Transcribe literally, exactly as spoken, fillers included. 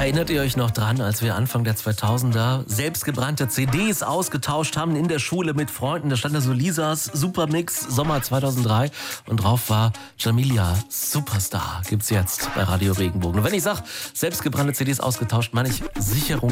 Erinnert ihr euch noch dran, als wir Anfang der zweitausender selbstgebrannte C Ds ausgetauscht haben in der Schule mit Freunden? Da stand da so Lisas Supermix Sommer zweitausenddrei und drauf war Jamilia Superstar. Gibt's jetzt bei Radio Regenbogen. Und wenn ich sage, selbstgebrannte C Ds ausgetauscht, meine ich Sicherung